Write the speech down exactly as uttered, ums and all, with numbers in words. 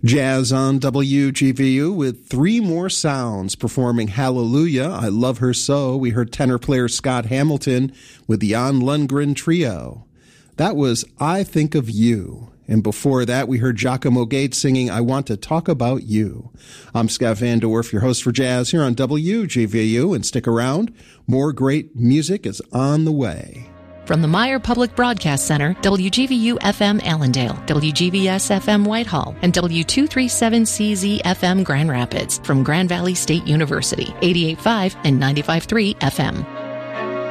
Jazz on W G V U with Three More Sounds performing Hallelujah, I Love Her So. We heard tenor player Scott Hamilton with the Jan Lundgren Trio. That was I Think of You. And before that, we heard Giacomo Gates singing I Want to Talk About You. I'm Scott Van Dorf, your host for Jazz here on W G V U. And stick around, more great music is on the way. From the Meyer Public Broadcast Center, W G V U F M Allendale, W G V S F M Whitehall, and W two thirty-seven C Z F M Grand Rapids from Grand Valley State University, eighty-eight point five and ninety-five point three F M.